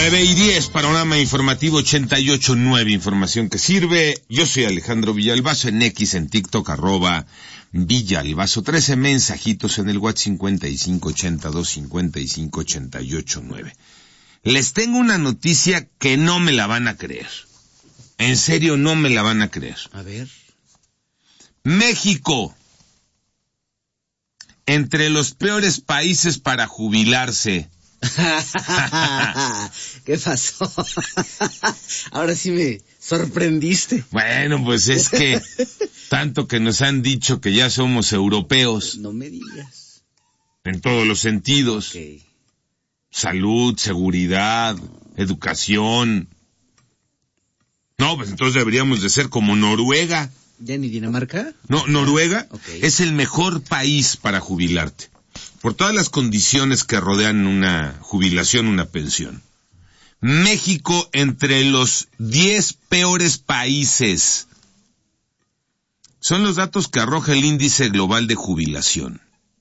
9:10, panorama informativo 88.9, información que sirve. Yo soy Alejandro Villalbazo, en X, en TikTok, @Villalbazo. 13 mensajitos en el WhatsApp 5582-5588-9. Les tengo una noticia que no me la van a creer. En serio, no me la van a creer. A ver. México, entre los peores países para jubilarse. ¿Qué pasó? Ahora sí me sorprendiste. Bueno, pues es que tanto que nos han dicho que ya somos europeos. No me digas. En todos los sentidos. Okay. Salud, seguridad, educación. No, pues entonces deberíamos de ser como Noruega. ¿Ya ni Dinamarca? No, Noruega Okay. es el mejor país para jubilarte. Por todas las condiciones que rodean una jubilación, una pensión. México entre los 10 peores países. Son los datos que arroja el índice global de jubilación.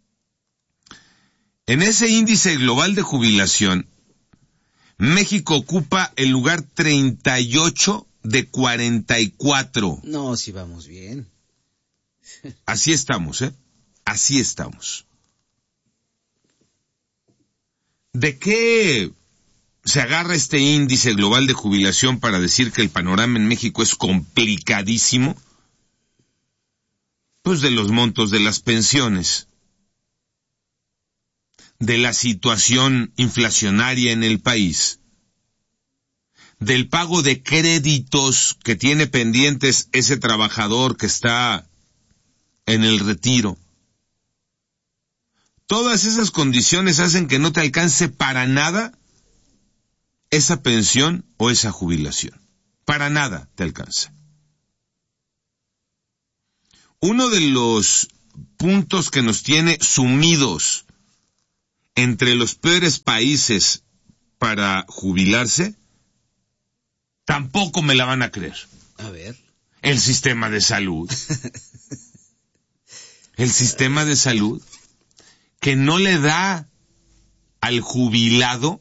En ese índice global de jubilación, México ocupa el lugar 38 de 44. No, sí vamos bien. Así estamos, ¿eh? Así estamos. ¿De qué se agarra este índice global de jubilación para decir que el panorama en México es complicadísimo? Pues de los montos de las pensiones, de la situación inflacionaria en el país, del pago de créditos que tiene pendientes ese trabajador que está en el retiro. Todas esas condiciones hacen que no te alcance para nada esa pensión o esa jubilación. Para nada te alcanza. Uno de los puntos que nos tiene sumidos entre los peores países para jubilarse, tampoco me la van a creer. A ver. El sistema de salud. El sistema de salud que no le da al jubilado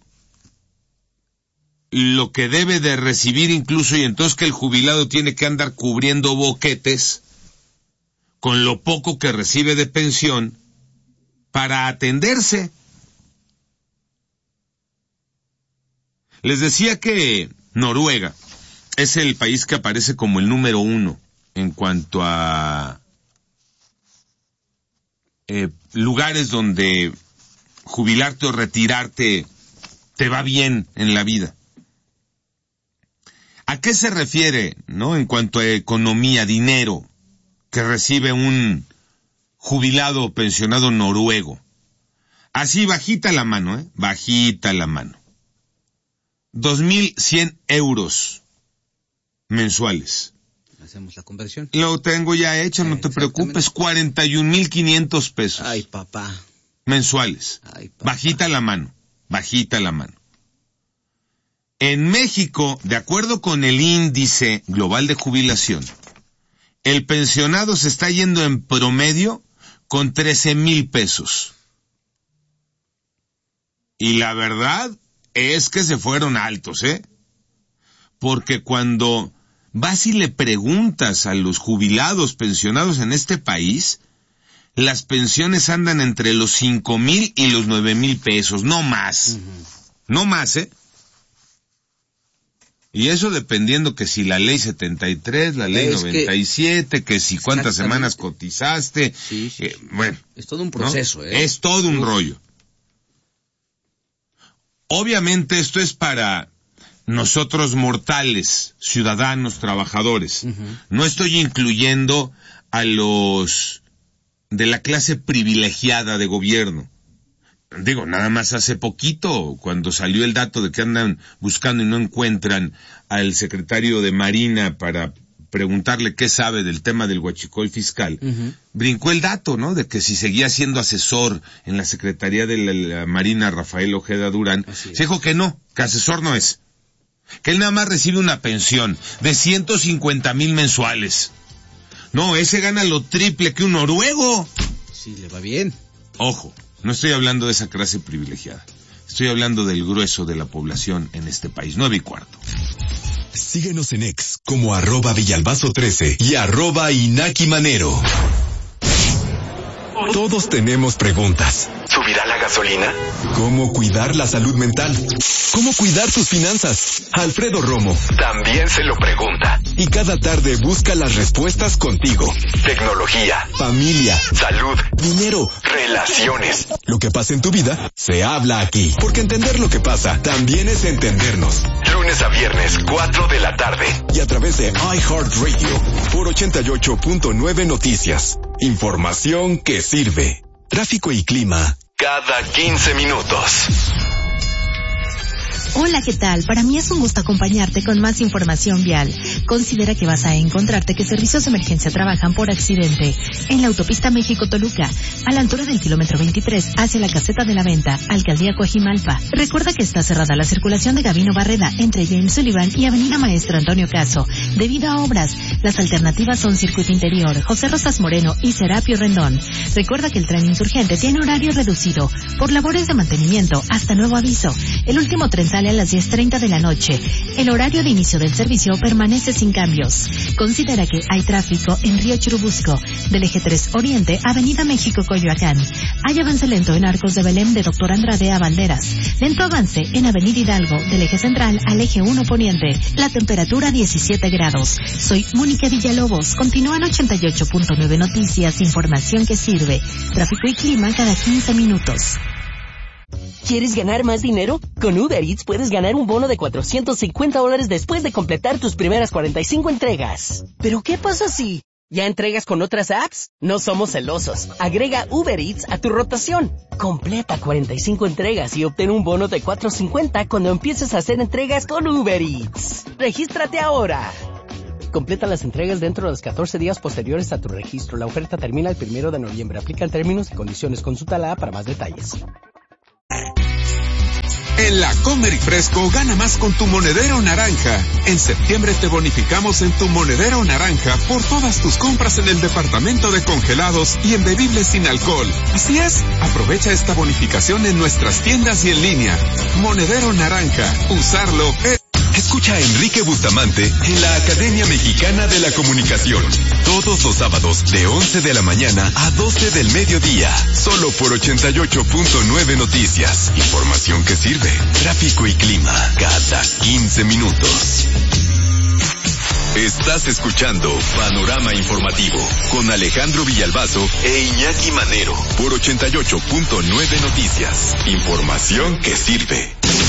lo que debe de recibir incluso, y entonces que el jubilado tiene que andar cubriendo boquetes con lo poco que recibe de pensión para atenderse. Les decía que Noruega es el país que aparece como el número 1 en cuanto a lugares donde jubilarte o retirarte te va bien en la vida. ¿A qué se refiere, no? En cuanto a economía, dinero que recibe un jubilado o pensionado noruego. Así bajita la mano, bajita la mano. 2,100 euros mensuales. Hacemos la conversión. Lo tengo ya hecho, no te preocupes, 41,500 pesos. Ay, papá. Mensuales. Ay, papá. Bajita la mano, bajita la mano. En México, de acuerdo con el índice global de jubilación, el pensionado se está yendo en promedio con 13,000 pesos. Y la verdad es que se fueron altos, porque cuando vas y le preguntas a los jubilados pensionados en este país, las pensiones andan entre los 5,000 y los 9,000 pesos, no más. No más, Y eso dependiendo que si la ley 73, la ley 97, que si cuántas semanas cotizaste. Sí. Bueno. Es todo un proceso, ¿no? Es todo un rollo. Obviamente esto es para nosotros mortales, ciudadanos, trabajadores. No estoy incluyendo a los de la clase privilegiada de gobierno. Digo, nada más hace poquito, cuando salió el dato de que andan buscando y no encuentran al secretario de Marina para preguntarle qué sabe del tema del huachicol fiscal, brincó el dato, ¿no? De que si seguía siendo asesor en la Secretaría de la Marina Rafael Ojeda Durán, se dijo que no, que asesor no es. Que él nada más recibe una pensión de 150,000 mensuales. No, ese gana lo triple que un noruego. Sí, le va bien. Ojo, no estoy hablando de esa clase privilegiada. Estoy hablando del grueso de la población en este país. 9:15. Síguenos en X como @Villalbazo13 y @Inaki Manero. Todos tenemos preguntas. ¿Subirá la gasolina? ¿Cómo cuidar la salud mental? ¿Cómo cuidar tus finanzas? Alfredo Romo También se lo pregunta. y cada tarde busca las respuestas contigo. Tecnología, Familia, salud, dinero, relaciones. lo que pasa en tu vida se habla aquí. Porque entender lo que pasa también es entendernos. Lunes a viernes, 4 de la tarde. Y a través de iHeartRadio por 88.9 Noticias. Información que sirve. Tráfico y clima. Cada 15 minutos. Hola, ¿qué tal? Para mí es un gusto acompañarte con más información vial. Considera que vas a encontrarte que servicios de emergencia trabajan por accidente en la autopista México-Toluca, a la altura del kilómetro 23, hacia la Caseta de la Venta, Alcaldía Coajimalpa. Recuerda que está cerrada la circulación de Gabino Barreda entre James Sullivan y Avenida Maestro Antonio Caso, debido a obras. Las alternativas son Circuito Interior, José Rosas Moreno y Serapio Rendón. Recuerda que el tren insurgente tiene horario reducido por labores de mantenimiento hasta nuevo aviso. El último tren sale a las 10:30 de la noche. El horario de inicio del servicio permanece sin cambios. Considera que hay tráfico en Río Churubusco, del eje 3 Oriente, Avenida México Coyoacán. Hay avance lento en Arcos de Belém de Doctor Andrade a Banderas. Lento avance en Avenida Hidalgo, del eje central al eje 1 Poniente. La temperatura 17 grados. Soy Mónica Villalobos. Continúan 88.9 Noticias, información que sirve. Tráfico y clima cada 15 minutos. ¿Quieres ganar más dinero? Con Uber Eats puedes ganar un bono de $450 después de completar tus primeras 45 entregas. ¿Pero qué pasa si ya entregas con otras apps? No somos celosos. Agrega Uber Eats a tu rotación. Completa 45 entregas y obtén un bono de $450 cuando empieces a hacer entregas con Uber Eats. ¡Regístrate ahora! Completa las entregas dentro de los 14 días posteriores a tu registro. La oferta termina el 1 de noviembre. Aplican términos y condiciones. Consulta la app para más detalles. En la Comer y Fresco gana más con tu monedero naranja. En septiembre te bonificamos en tu monedero naranja por todas tus compras en el departamento de congelados y en bebibles sin alcohol. Así es, aprovecha esta bonificación en nuestras tiendas y en línea. Monedero naranja, usarlo es... Escucha a Enrique Bustamante en la Academia Mexicana de la Comunicación. Todos los sábados de 11 de la mañana a 12 del mediodía. Solo por 88.9 Noticias. Información que sirve. Tráfico y clima cada 15 minutos. Estás escuchando Panorama Informativo con Alejandro Villalbazo e Iñaki Manero por 88.9 Noticias. Información que sirve.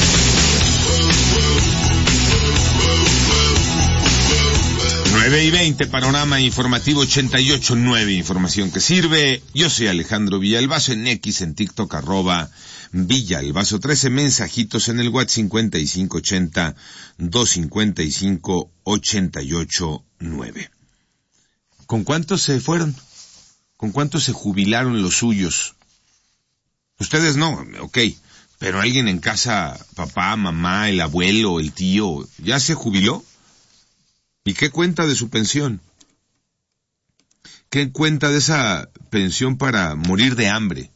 9:20, Panorama Informativo 88.9, información que sirve. Yo soy Alejandro Villalbazo, en X, en TikTok, @Villalbazo13, mensajitos en el WhatsApp 5580-255-889. ¿Con cuántos se fueron? ¿Con cuántos se jubilaron los suyos? Ustedes no, ok, pero alguien en casa, papá, mamá, el abuelo, el tío, ¿ya se jubiló? ¿Y qué cuenta de su pensión? ¿Qué cuenta de esa pensión para morir de hambre?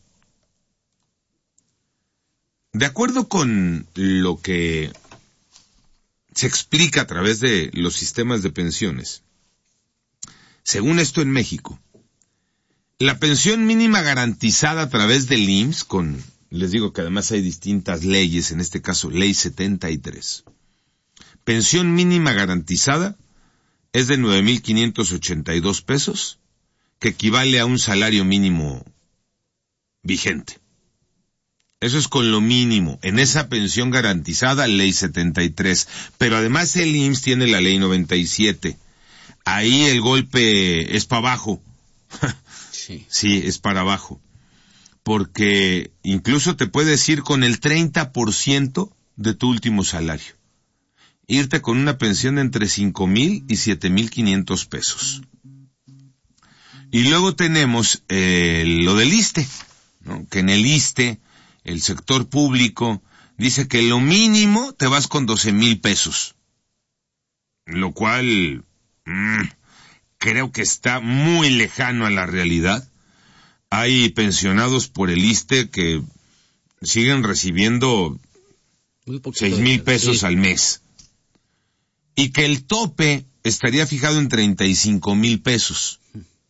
De acuerdo con lo que se explica a través de los sistemas de pensiones, según esto en México, la pensión mínima garantizada a través del IMSS, les digo que además hay distintas leyes, en este caso Ley 73. Pensión mínima garantizada es de 9,582 pesos, que equivale a un salario mínimo vigente. Eso es con lo mínimo, en esa pensión garantizada, Ley 73. Pero además el IMSS tiene la Ley 97. Ahí el golpe es para abajo. Sí, es para abajo. Porque incluso te puedes ir con el 30% de tu último salario. Irte con una pensión entre 5,000 y 7,500 pesos. Y luego tenemos lo del ISSSTE, ¿no? Que en el ISSSTE, el sector público, dice que lo mínimo te vas con 12,000 pesos. Lo cual, creo que está muy lejano a la realidad. Hay pensionados por el ISSSTE que siguen recibiendo 6,000 pesos al mes. Y que el tope estaría fijado en 35,000 pesos.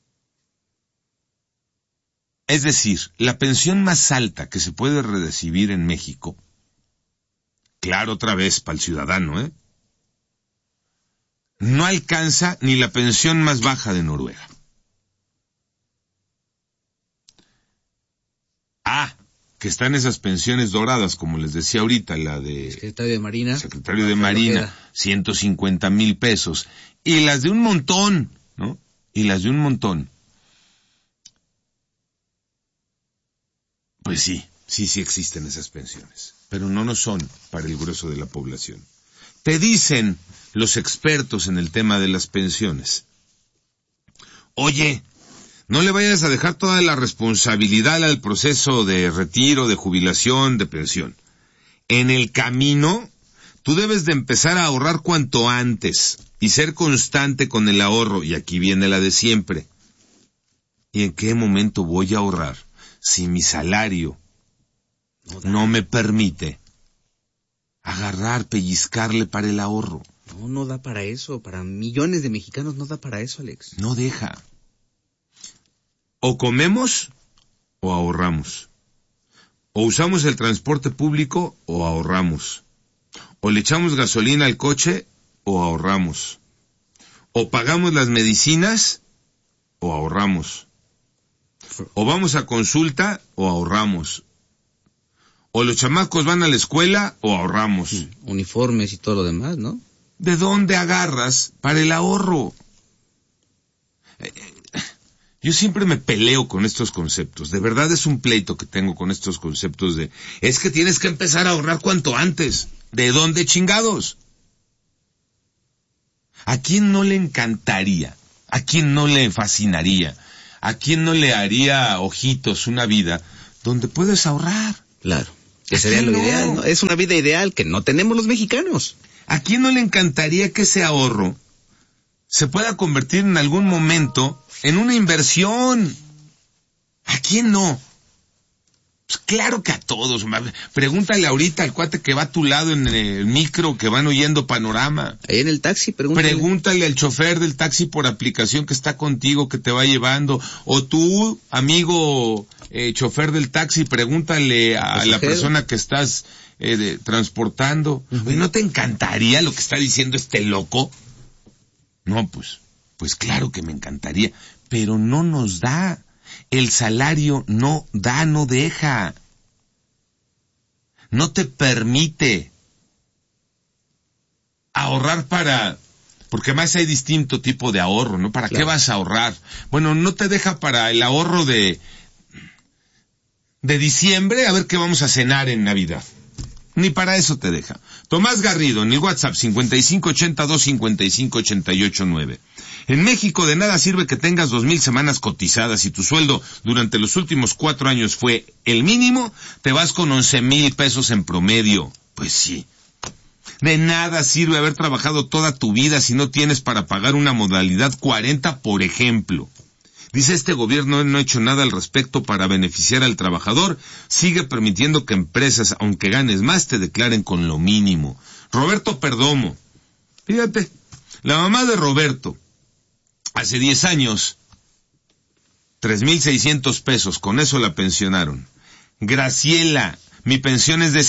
Es decir, la pensión más alta que se puede recibir en México, claro, otra vez para el ciudadano, no alcanza ni la pensión más baja de Noruega. Que están esas pensiones doradas, como les decía ahorita, la de Secretario de Marina. Secretario de Marina, 150,000 pesos. Y las de un montón, ¿no? Y las de un montón. Pues sí existen esas pensiones, pero no son para el grueso de la población. Te dicen los expertos en el tema de las pensiones: oye, no le vayas a dejar toda la responsabilidad al proceso de retiro, de jubilación, de pensión. En el camino, tú debes de empezar a ahorrar cuanto antes y ser constante con el ahorro. Y aquí viene la de siempre. ¿Y en qué momento voy a ahorrar si mi salario no me permite agarrar, pellizcarle para el ahorro? No da para eso. Para millones de mexicanos no da para eso, Alex. No deja. O comemos o ahorramos. O usamos el transporte público o ahorramos. O le echamos gasolina al coche o ahorramos. O pagamos las medicinas o ahorramos. O vamos a consulta o ahorramos. O los chamacos van a la escuela o ahorramos. Uniformes y todo lo demás, ¿no? ¿De dónde agarras para el ahorro? Yo siempre me peleo con estos conceptos. De verdad es un pleito que tengo con estos conceptos de... Es que tienes que empezar a ahorrar cuanto antes. ¿De dónde chingados? ¿A quién no le encantaría? ¿A quién no le fascinaría? ¿A quién no le haría ojitos una vida donde puedes ahorrar? Claro, que sería lo ideal, ¿no? Es una vida ideal que no tenemos los mexicanos. ¿A quién no le encantaría que ese ahorro se pueda convertir en algún momento en una inversión? ¿A quién no? Pues claro que a todos. Pregúntale ahorita al cuate que va a tu lado en el micro, que van oyendo Panorama. Ahí en el taxi, pregúntale al chofer del taxi por aplicación que está contigo, que te va llevando. O tú, amigo chofer del taxi, pregúntale a la persona que estás transportando. Oye, ¿no te encantaría lo que está diciendo este loco? No, pues claro que me encantaría, pero no nos da. El salario no da, no deja. No te permite ahorrar porque más hay distinto tipo de ahorro, ¿no? ¿Para qué vas a ahorrar? Bueno, no te deja para el ahorro de diciembre, a ver qué vamos a cenar en Navidad. Ni para eso te deja. Tomás Garrido, en el WhatsApp 5582-5588-9. En México de nada sirve que tengas 2,000 semanas cotizadas y tu sueldo durante los últimos 4 años fue el mínimo, te vas con 11,000 pesos en promedio. Pues sí. De nada sirve haber trabajado toda tu vida si no tienes para pagar una modalidad 40, por ejemplo. Dice, este gobierno no ha hecho nada al respecto para beneficiar al trabajador, sigue permitiendo que empresas, aunque ganes más, te declaren con lo mínimo. Roberto Perdomo, fíjate, la mamá de Roberto, hace 10 años, 3,600 pesos, con eso la pensionaron. Graciela, mi pensión es de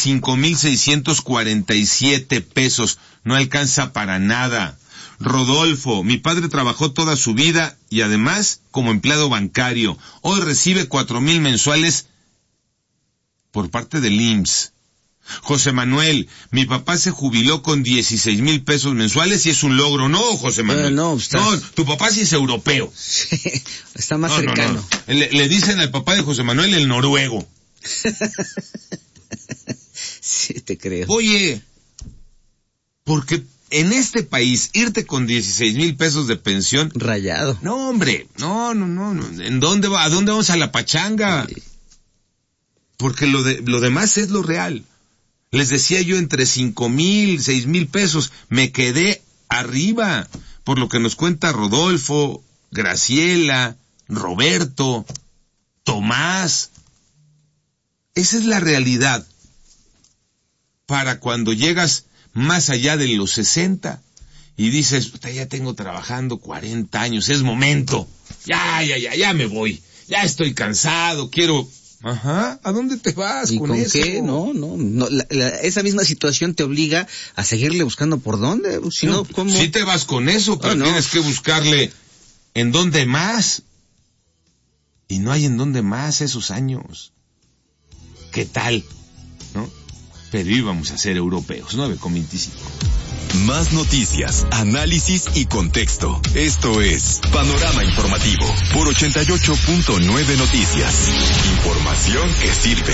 5,647 pesos, no alcanza para nada. Rodolfo, mi padre trabajó toda su vida y además como empleado bancario. Hoy recibe 4,000 mensuales por parte del IMSS. José Manuel, mi papá se jubiló con 16,000 pesos mensuales y es un logro. No, José Manuel. No, tu papá sí es europeo. Está más cercano. No. Le dicen al papá de José Manuel el noruego. Sí, te creo. Oye, porque en este país, irte con 16,000 pesos de pensión... Rayado. No, hombre, no. ¿A dónde vamos a la pachanga? Sí. Porque lo demás es lo real. Les decía yo, entre 5,000, 6,000 pesos, me quedé arriba, por lo que nos cuenta Rodolfo, Graciela, Roberto, Tomás. Esa es la realidad. Para cuando llegas más allá de los 60 y dices, ya tengo trabajando 40 años, es momento. Ya me voy. Ya estoy cansado, quiero... Ajá, ¿a dónde te vas con eso? ¿Y con qué? Esa misma situación te obliga a seguirle buscando por dónde. Si no, ¿cómo? Sí te vas con eso, pero tienes que buscarle en dónde más. Y no hay en dónde más esos años. ¿Qué tal? ¿No? Pero íbamos a ser europeos, 9:25. Más noticias, análisis y contexto. Esto es Panorama Informativo por 88.9 Noticias. Información que sirve.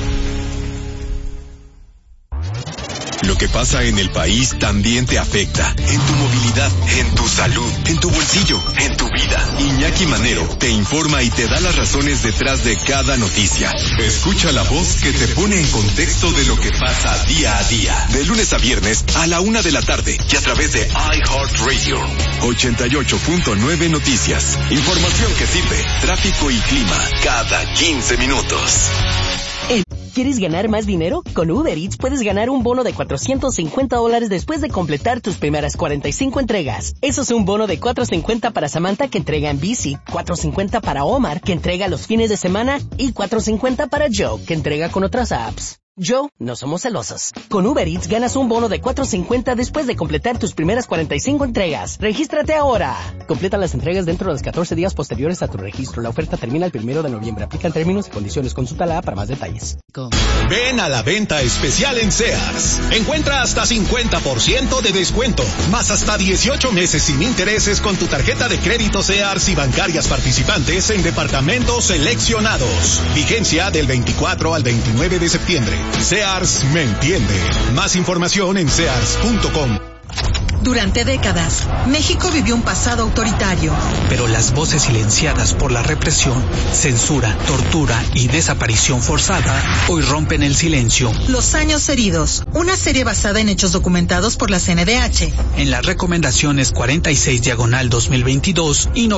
Lo que pasa en el país también te afecta. En tu movilidad, en tu salud, en tu bolsillo, en tu vida. Iñaki Manero te informa y te da las razones detrás de cada noticia. Escucha la voz que te pone en contexto de lo que pasa día a día. De lunes a viernes a la 1 de la tarde y a través de iHeartRadio. 88.9 Noticias. Información que sirve. Tráfico y clima cada 15 minutos. ¿Quieres ganar más dinero? Con Uber Eats puedes ganar un bono de $450 después de completar tus primeras 45 entregas. Eso es un bono de $450 para Samantha, que entrega en bici, $450 para Omar, que entrega los fines de semana, y $450 para Joe, que entrega con otras apps. Joe, no somos celosos. Con Uber Eats ganas un bono de $450 después de completar tus primeras 45 entregas. ¡Regístrate ahora! Completa las entregas dentro de los 14 días posteriores a tu registro. La oferta termina el 1 de noviembre. Aplican términos y condiciones. Consúltala para más detalles. Ven a la venta especial en Sears. Encuentra hasta 50% de descuento, más hasta 18 meses sin intereses con tu tarjeta de crédito Sears y bancarias participantes en departamentos seleccionados. Vigencia del 24 al 29 de septiembre. Sears me entiende. Más información en sears.com. Durante décadas, México vivió un pasado autoritario. Pero las voces silenciadas por la represión, censura, tortura y desaparición forzada hoy rompen el silencio. Los años heridos, una serie basada en hechos documentados por la CNDH. En las recomendaciones 46/2022 y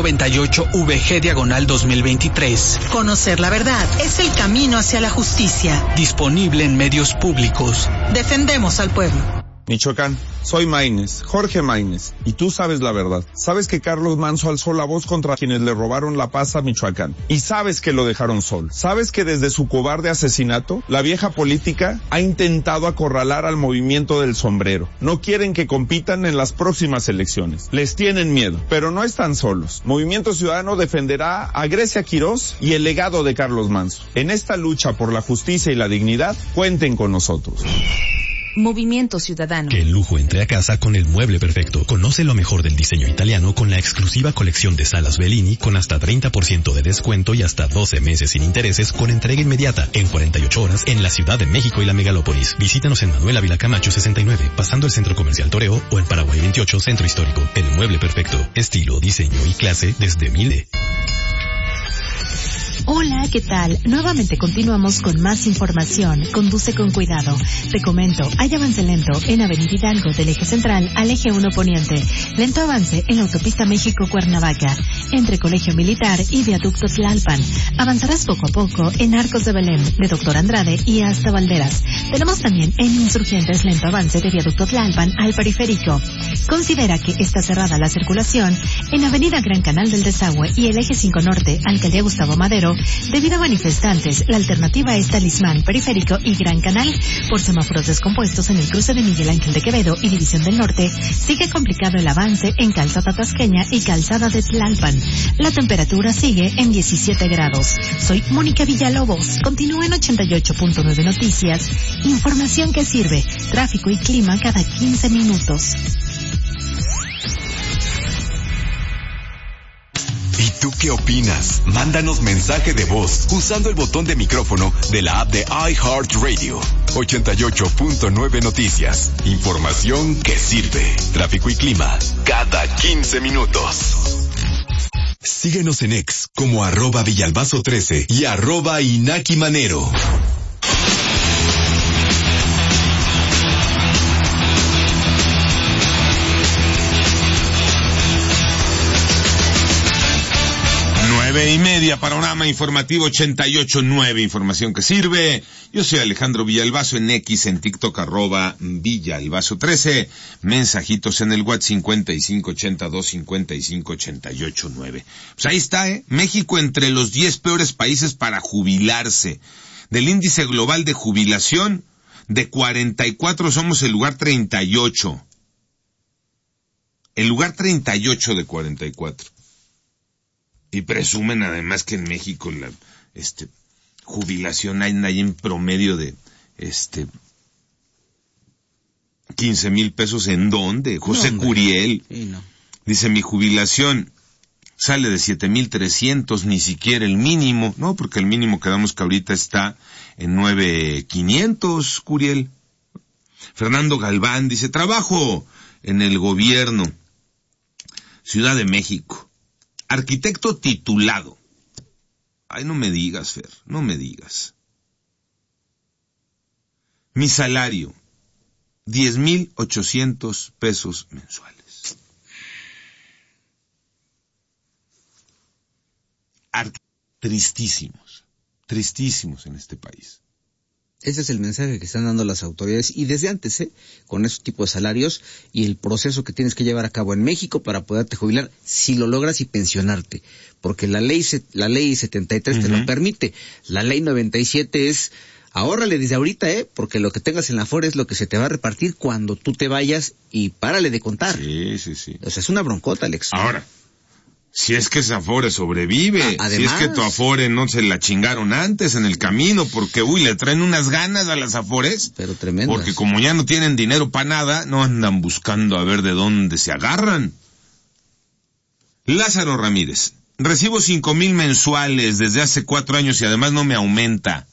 98VG/2023. Conocer la verdad es el camino hacia la justicia. Disponible en medios públicos. Defendemos al pueblo. Michoacán, soy Maínez, Jorge Maínez, y tú sabes la verdad. Sabes que Carlos Manzo alzó la voz contra quienes le robaron la paz a Michoacán. Y sabes que lo dejaron solo. Sabes que desde su cobarde asesinato, la vieja política ha intentado acorralar al movimiento del sombrero. No quieren que compitan en las próximas elecciones. Les tienen miedo, pero no están solos. Movimiento Ciudadano defenderá a Grecia Quirós y el legado de Carlos Manzo. En esta lucha por la justicia y la dignidad, cuenten con nosotros. Movimiento Ciudadano. Que el lujo entre a casa con el mueble perfecto. Conoce lo mejor del diseño italiano con la exclusiva colección de salas Bellini con hasta 30% de descuento y hasta 12 meses sin intereses con entrega inmediata en 48 horas en la Ciudad de México y la megalópolis. Visítanos en Manuel Ávila Camacho 69, pasando el Centro Comercial Toreo, o en Paraguay 28, Centro Histórico. El mueble perfecto. Estilo, diseño y clase desde Mile. Hola, ¿qué tal? Nuevamente continuamos con más información. Conduce con cuidado. Te comento, hay avance lento en Avenida Hidalgo del eje central al eje 1 poniente. Lento avance en la autopista México-Cuernavaca, entre Colegio Militar y Viaducto Tlalpan. Avanzarás poco a poco en Arcos de Belén, de Doctor Andrade y hasta Valderas. Tenemos también en Insurgentes lento avance de Viaducto Tlalpan al Periférico. Considera que está cerrada la circulación en Avenida Gran Canal del Desagüe y el eje 5 Norte, Alcaldía Gustavo Madero, debido a manifestantes. La alternativa es Talismán, Periférico y Gran Canal. Por semáforos descompuestos en el cruce de Miguel Ángel de Quevedo y División del Norte, sigue complicado el avance en Calzada Tasqueña y Calzada de Tlalpan. La temperatura sigue en 17 grados. Soy Mónica Villalobos. Continúa en 88.9 Noticias. Información que sirve. Tráfico y clima cada 15 minutos. ¿Y tú qué opinas? Mándanos mensaje de voz usando el botón de micrófono de la app de iHeartRadio. 88.9 Noticias. Información que sirve. Tráfico y clima cada 15 minutos. Síguenos en X como @Villalbazo13 y @Inaki Manero. 9:30, Panorama Informativo 88.9, información que sirve. Yo soy Alejandro Villalbazo, en X, en TikTok, @Villalbazo13, mensajitos en el WhatsApp 5582-5588-9. Pues ahí está, México entre los 10 peores países para jubilarse. Del índice global de jubilación, de 44 somos el lugar 38. El lugar 38 de 44. Y presumen además que en México la jubilación hay en promedio de 15,000 pesos. ¿En dónde? José Curiel. Sí, no. Dice, mi jubilación sale de 7,300, ni siquiera el mínimo. No, porque el mínimo quedamos que ahorita está en 9,500, Curiel. Fernando Galván dice, trabajo en el gobierno, Ciudad de México. Arquitecto titulado. Ay, no me digas, Fer, no me digas. Mi salario, 10,800 pesos mensuales. Tristísimos en este país. Ese es el mensaje que están dando las autoridades y desde antes, con esos tipos de salarios y el proceso que tienes que llevar a cabo en México para poderte jubilar, si lo logras y pensionarte, porque la ley 73 te lo permite, la ley 97 es, ahórrale desde ahorita, porque lo que tengas en la Afore es lo que se te va a repartir cuando tú te vayas y párale de contar. Sí. O sea, es una broncota, Alex. Ahora, si es que esa Afore sobrevive, además, si es que tu Afore no se la chingaron antes en el camino, porque le traen unas ganas a las Afores, pero tremendas, porque como ya no tienen dinero para nada, no andan buscando a ver de dónde se agarran. Lázaro Ramírez, recibo 5,000 mensuales desde hace 4 años y además no me aumenta.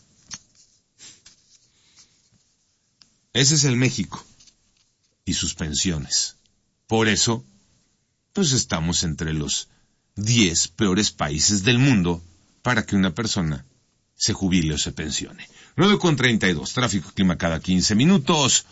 Ese es el México y sus pensiones. Por eso, pues estamos entre los 10 peores países del mundo para que una persona se jubile o se pensione. 9:32, tráfico y clima cada 15 minutos.